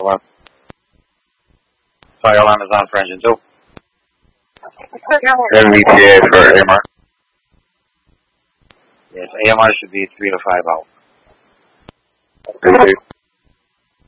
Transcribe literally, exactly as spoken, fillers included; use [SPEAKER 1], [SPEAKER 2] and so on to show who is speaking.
[SPEAKER 1] Hello? Fire alarm is on for engine two.
[SPEAKER 2] Then E T A for A M R.
[SPEAKER 1] Yes, A M R should be three to five out.
[SPEAKER 2] Thank you.